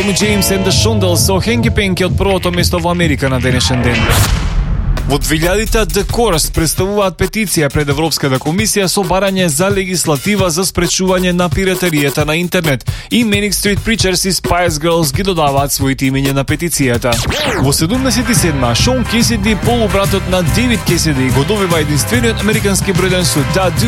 Amy James and the Shondells со Hanky Panky од првото место во Америка на денешен ден. Во 2000-та The Chorus представуваат петиција пред Европската комисија со барање за легислатива за спречување на пиратеријата на интернет и Manic Street Preachers и Spice Girls ги додаваат своите имиња на петицијата. Во 77-ма Шон Кесиди, полубратот на Дейвид Кесиди, го добива единствениот американски бројден со Da Do